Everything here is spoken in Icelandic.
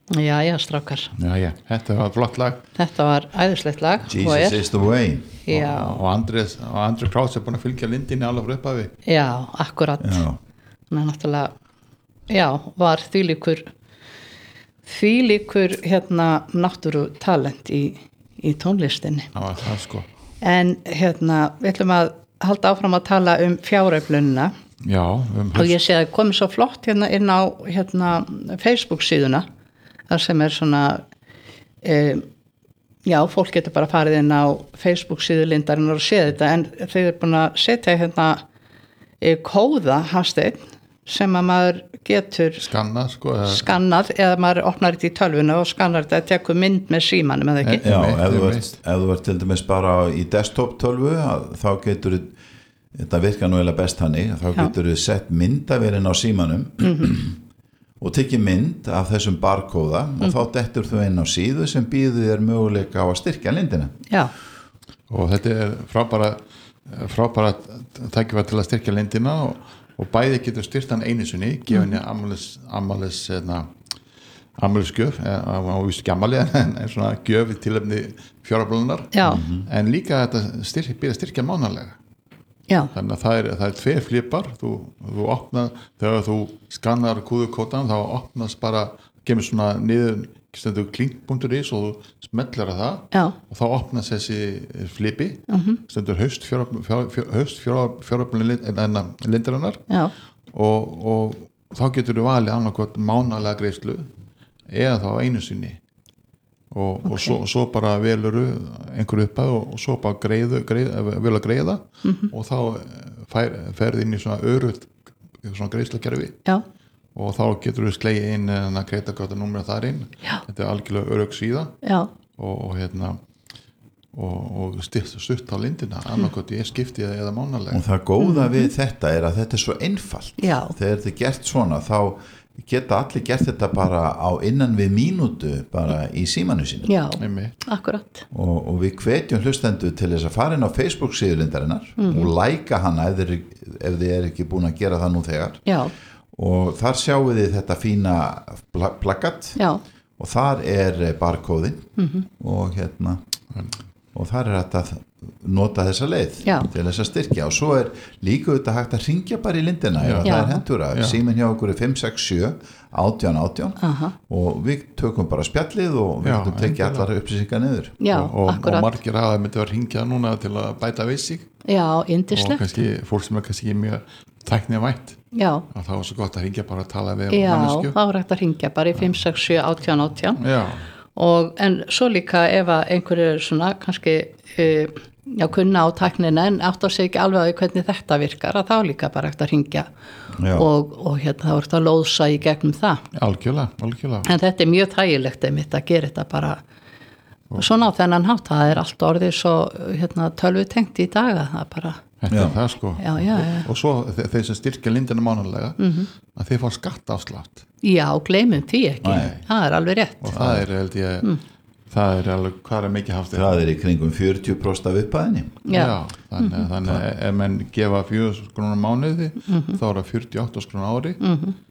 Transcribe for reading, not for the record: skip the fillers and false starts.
Já, strákar. Já, þetta var flott lag. Þetta var æðislegt lag. Jesus is the way. Já. Og Andri Krauss er búin að fylgja lindinni alveg frá upphafi. Já, akkurat. Já. Þannig að náttúrulega, já, var þvílíkur náttúru talent í tónlistinni. Það var það sko. En við ætlum að halda áfram að tala fjáröflunina. Já, og ég sé að komið svo flott inn á Facebook síðuna þar sem er svona já, fólk getur bara farið inn á Facebook síðu Lindarinnar og séð þetta, en þau eru búin að setja kóða Hafsteinn sem að maður getur skannað eða maður opnar þetta í tölvuna og skannar þetta að tekur mynd með símanum eða ekki. Já, ef þú ert til dæmis bara í desktop tölvu þá getur þetta virkar nú eða best hannig, þá getur þú sett myndavélina á símanum og tekið mynd af þessum barkóða og þá dettur þú inn á síðu sem býður þér möguleika á að styrkja lindina. Já. Og þetta er frábæra tækifæri til að styrkja lindina og bæði getur styrt hann einu sinni, gefa henni afmælisgjöf, á víst ekki afmæli en svona gjöf í tilefni fjáröflunar, en líka þetta byrja styrkja mánalega. Já. Þannig að það er tveir flipar, þú opnar, þegar þú skannar kúðukótan þá opnast bara, kemur svona niður stendur klink.is og þú smellir að það og þá opnast þessi flipi, stendur haust fjáröflun lindarinnar og þá getur þú valið annarkvæmt mánalega greiðslu eða þá einu sinni og svo bara veluru einhverju uppað og svo bara vel að greiða og þá ferði inn í svona örugt svona greiðslakerfi og þá getur við slegið inn kreditkortanúmerið þar inn. Þetta er algjörlega örugg síða og stutt á lindina annarkvæmt ég skipti eða mánalega. Og það góða við þetta er að þetta er svo einfalt. Þegar þetta er gert svona þá geta allir gert þetta bara á innan við mínútu bara í símanu sínu. Já, akkurat. Og við hvetjum hlustendur til þess að fara inn á Facebook síðu Lindarinnar og læka hana ef þið er ekki búin að gera það nú þegar. Já. Og þar sjáum við þetta fína plakat og þar er barkóðin og þar er þetta nota þessa leið til þess að styrkja og svo er líka þetta hægt að hringja bara í lindina ef það er hendur að síminn hjá okkur er 567 1818 og við tökum bara spjallið og við getum tekið allar upplýsingar niður og margir hafa myndið að hringja núna til að bæta við sig yndislegt og kannski fólk sem er kannski mjög tæknivænt að það var svo gott að hringja bara að tala við mannesku. Það var hægt að hringja bara í 567 1818 en svo líka ef að einhverju er svona kannski kunna á tæknina en átt að segja ekki alveg á hvernig þetta virkar að þá líka bara hægt að hringja og þá er þetta að lóðsa í gegnum það. Algjörlega. En þetta er mjög þægilegt einmitt að gera þetta bara svona á þennan hátt, það er allt orðið svo tölvutengt í dag að það bara Þetta er það sko og svo þeir sem styrkja lindina mánalega að þeir fá skattaafslátt gleymum því ekki það er alveg rétt og það er held ég það er alveg, hvað er mikið haft það er í kringum 40% af upphæðinni þannig ef menn gefa 4.000 krónur mánuði þá er það 48 krónur ári